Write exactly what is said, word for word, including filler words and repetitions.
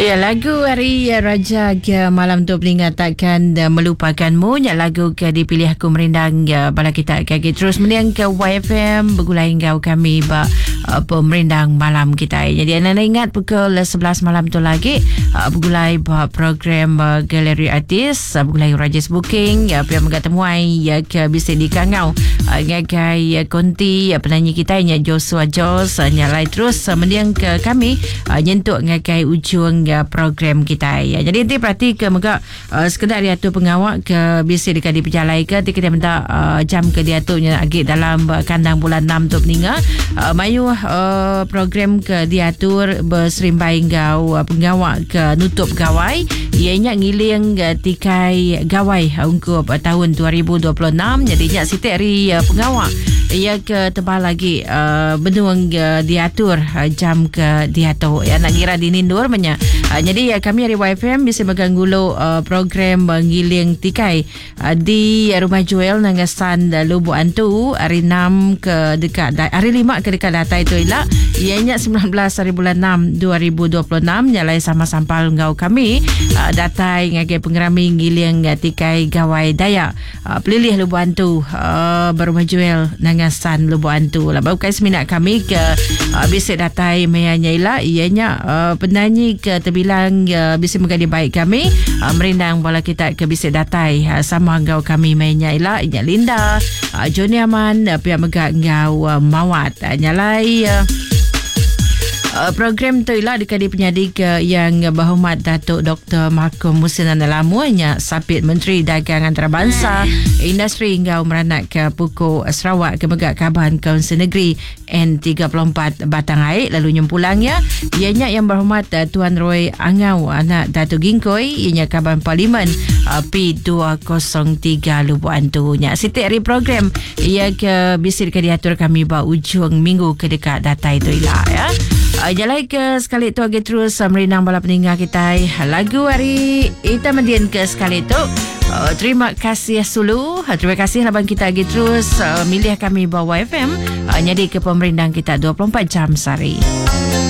Ya, lagu hari Raja ke malam tu pelingat takkan uh, melupakanmu. Ya, lagu ke dipilih aku merindang ya, bala kita kaki terus meniang ke Y F M begulai engkau kami ba uh, pemerindang malam kita. Jadi anda ingat pukul sebelas malam tu lagi uh, begulai ba program uh, galeri artis uh, begulai Rajas Booking ya pia mengatemuai ya ke bisa di Kangau uh, ngagai uh, konti uh, penyanyi kita nya Joshua Jos uh, nyalai terus uh, meniang ke kami uh, nyentuk ngagai ujung ya, program kita ya. Jadi nanti perhati ke megak uh, sekedar diatur pengawak ke bisa dekat di pejalai ke kita minta uh, jam ke diaturnya agak dalam uh, kandang bulan enam tu peninga uh, mayu uh, program ke diatur berserimbai ngau uh, pengawak ke nutup gawai ianya ngiling uh, tikai gawai uh, untuk uh, tahun dua ribu dua puluh enam. Jadi nyak sitik hari uh, pengawak ia ke tebal lagi uh, benuang uh, diatur uh, jam ke diatur ya nak kira dinindur banyak. Uh, jadi uh, kami dari Y F M bisa mengganggulo uh, program mengiling tikai uh, di Rumah Joel Nangasan uh, Lubuk Antu hari enam ke dekat hari lima ke dekat data itu ilah ianya sembilan belas hari bulan enam dua ribu dua puluh enam nyalai sama sampal ngau kami uh, datai ngagai pengerami ngiling uh, tikai gawai Dayak uh, pelilih Lubuk Antu uh, Rumah Joel Nangasan Lubuk Antu lah baru kais minat kami ke uh, bisa datai mayanya ilah ianya uh, penyanyi ke terbilang uh, bisa menjadi baik kami uh, merindang bola kita ke bisa datai uh, sama ngau kami mainnya ilah inya Linda uh, Joni Aman uh, pihak megak ngau uh, mawat uh, nyalai uh, Uh, program tu ialah dekat penyadik uh, yang berhormat Datuk Doktor Mahkum Muhsin Analamuanya Sapit Menteri Dagang Antarabangsa Industri hingga meranak ke Pokok Sarawak ke Megak Kabahan Kaunsil Negeri N tiga puluh empat Batang Air lalu nyempulangnya ianya yang berhormat uh, Tuan Roy Angau anak Datuk Gingkoi ianya Kabahan Parlimen uh, P dua kosong tiga Lubuk Antu nya sitik hari program ia ke bisir ke diatur kami ba ujung minggu ke dekat data itu ialah ya. Uh, Jalai ke sekali tu agak terus uh, merindang bala peninggal kita lagu hari kita mendian ke sekali tu uh, terima kasih Sulu uh, terima kasih abang kita agak terus uh, milih kami bawa Y F M uh, jadi ke pemerindang kita dua puluh empat jam sehari.